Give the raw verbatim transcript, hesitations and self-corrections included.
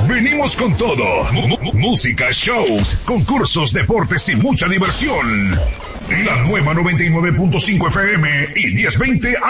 Venimos con todo. M- m- música, shows, concursos, deportes y mucha diversión. La nueva noventa y nueve punto cinco F M y diez veinte